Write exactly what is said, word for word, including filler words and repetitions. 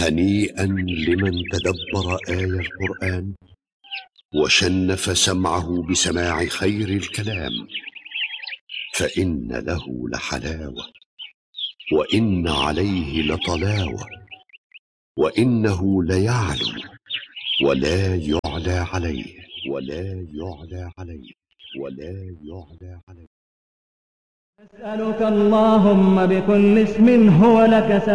هنيئا لمن تدبر آي القرآن وشنف سمعه بسماع خير الكلام، فإن له لحلاوة وإن عليه لطلاوة، وإنه ليعلو ولا يعلى عليه ولا يعلى عليه ولا يعلى عليه. أسألك اللهم بكل اسم هو لك